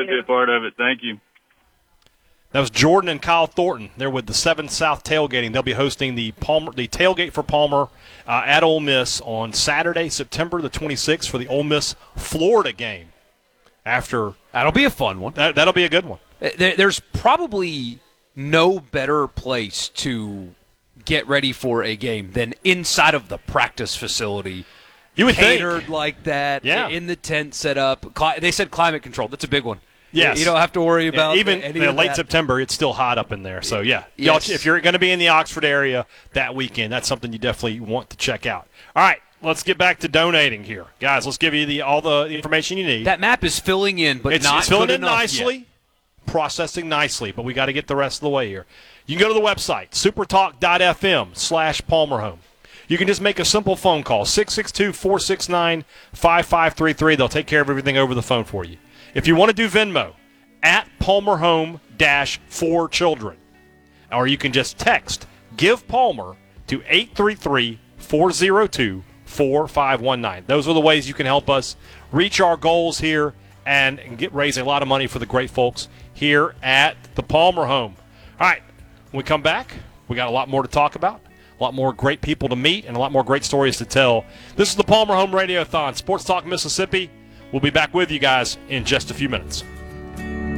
to be a part of it. Thank you. That was Jordan and Kyle Thornton. They're with the 7 South Tailgating. They'll be hosting the Tailgate for Palmer at Ole Miss on Saturday, September the 26th for the Ole Miss-Florida game. That'll be a fun one. That'll be a good one. There's probably no better place to get ready for a game than inside of the practice facility. You would catered think. like that, Yeah. in the tent set up. They said climate control. That's a big one. Yes. You don't have to worry about even any of late that. September, it's still hot up in there. So, yeah. Yes. Y'all, if you're going to be in the Oxford area that weekend, that's something you definitely want to check out. All right, let's get back to donating here. Guys, let's give you all the information you need. That map is filling in, but It's not filling good in enough nicely, yet. processing nicely, but we got to get the rest of the way here. You can go to the website, supertalk.fm/PalmerHome. You can just make a simple phone call, 662-469-5533. They'll take care of everything over the phone for you. If you want to do Venmo, at PalmerHome-4Children. Or you can just text Give Palmer to 833-402-4519. Those are the ways you can help us reach our goals here and raise a lot of money for the great folks here at the Palmer Home. All right, when we come back, we got a lot more to talk about, a lot more great people to meet, and a lot more great stories to tell. This is the Palmer Home Radiothon, Sports Talk Mississippi. We'll be back with you guys in just a few minutes.